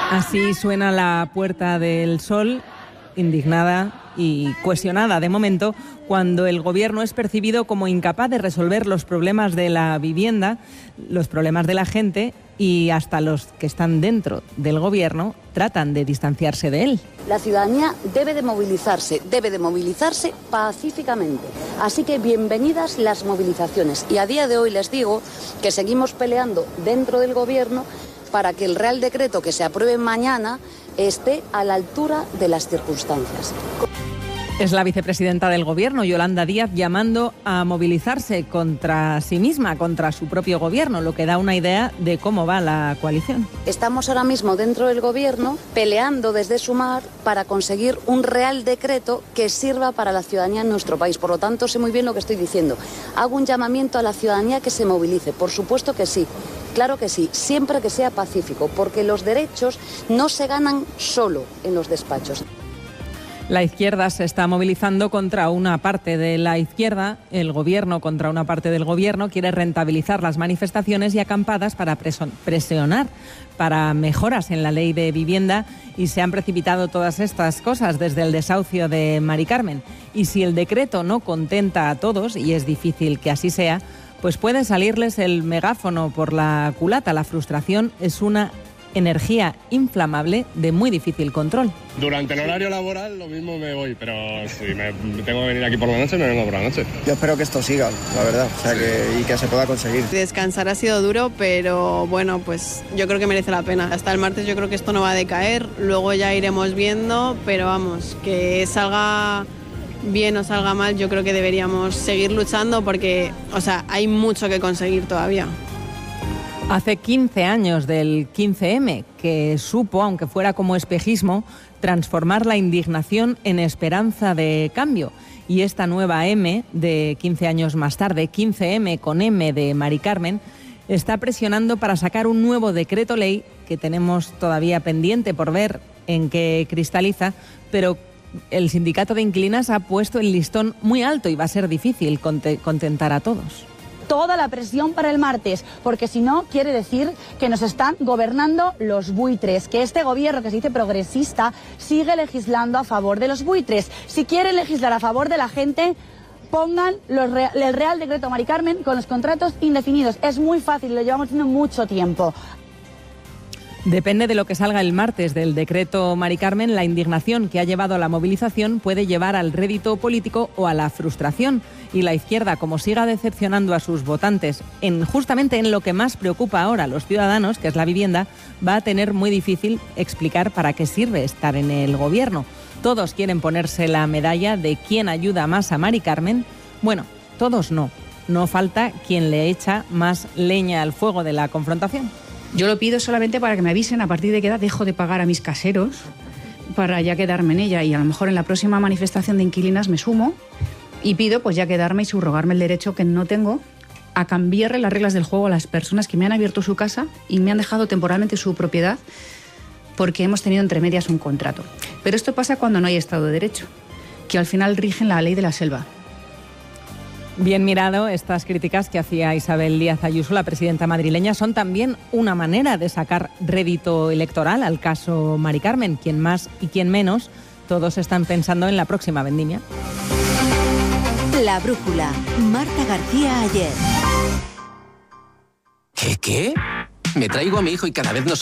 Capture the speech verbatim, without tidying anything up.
Así suena la Puerta del Sol, indignada y cuestionada de momento, cuando el Gobierno es percibido como incapaz de resolver los problemas de la vivienda, los problemas de la gente, y hasta los que están dentro del Gobierno tratan de distanciarse de él. La ciudadanía debe de movilizarse, debe de movilizarse pacíficamente. Así que bienvenidas las movilizaciones. Y a día de hoy les digo que seguimos peleando dentro del Gobierno para que el Real Decreto que se apruebe mañana esté a la altura de las circunstancias. Es la vicepresidenta del Gobierno, Yolanda Díaz, llamando a movilizarse contra sí misma, contra su propio Gobierno, lo que da una idea de cómo va la coalición. Estamos ahora mismo dentro del Gobierno peleando desde Sumar para conseguir un Real Decreto que sirva para la ciudadanía en nuestro país. Por lo tanto, sé muy bien lo que estoy diciendo. Hago un llamamiento a la ciudadanía que se movilice. Por supuesto que sí. Claro que sí, siempre que sea pacífico, porque los derechos no se ganan solo en los despachos. La izquierda se está movilizando contra una parte de la izquierda, el Gobierno contra una parte del Gobierno, quiere rentabilizar las manifestaciones y acampadas para presionar para mejoras en la ley de vivienda, y se han precipitado todas estas cosas desde el desahucio de Mari Carmen. Y si el decreto no contenta a todos, y es difícil que así sea, pues puede salirles el megáfono por la culata. La frustración es una energía inflamable de muy difícil control. Durante el horario laboral lo mismo me voy, pero si me tengo que venir aquí por la noche, me vengo por la noche. Yo espero que esto siga, la verdad, o sea, que, y que se pueda conseguir. Descansar ha sido duro, pero bueno, pues yo creo que merece la pena. Hasta el martes yo creo que esto no va a decaer, luego ya iremos viendo, pero vamos, que salga bien o salga mal, yo creo que deberíamos seguir luchando porque, o sea, hay mucho que conseguir todavía. Hace quince años del quince eme, que supo, aunque fuera como espejismo, transformar la indignación en esperanza de cambio. Y esta nueva M, de quince años más tarde, quince eme con M de Mari Carmen, está presionando para sacar un nuevo decreto ley que tenemos todavía pendiente por ver en qué cristaliza, pero el sindicato de inquilinas ha puesto el listón muy alto y va a ser difícil contentar a todos. Toda la presión para el martes, porque si no quiere decir que nos están gobernando los buitres, que este gobierno que se dice progresista sigue legislando a favor de los buitres. Si quieren legislar a favor de la gente, pongan los re- el Real Decreto Mari Carmen con los contratos indefinidos. Es muy fácil, lo llevamos haciendo mucho tiempo. Depende de lo que salga el martes del decreto Mari Carmen, la indignación que ha llevado a la movilización puede llevar al rédito político o a la frustración. Y la izquierda, como siga decepcionando a sus votantes en justamente en lo que más preocupa ahora a los ciudadanos, que es la vivienda, va a tener muy difícil explicar para qué sirve estar en el Gobierno. Todos quieren ponerse la medalla de quién ayuda más a Mari Carmen. Bueno, todos no. No falta quien le echa más leña al fuego de la confrontación. Yo lo pido solamente para que me avisen a partir de qué edad dejo de pagar a mis caseros para ya quedarme en ella, y a lo mejor en la próxima manifestación de inquilinas me sumo y pido pues ya quedarme y subrogarme el derecho que no tengo a cambiarle las reglas del juego a las personas que me han abierto su casa y me han dejado temporalmente su propiedad porque hemos tenido entre medias un contrato. Pero esto pasa cuando no hay Estado de Derecho, que al final rigen la ley de la selva. Bien mirado, estas críticas que hacía Isabel Díaz Ayuso, la presidenta madrileña, son también una manera de sacar rédito electoral al caso Mari Carmen. Quien más y quien menos, todos están pensando en la próxima vendimia. La brújula, Marta García Ayer. ¿Qué qué? Me traigo a mi hijo y cada vez nos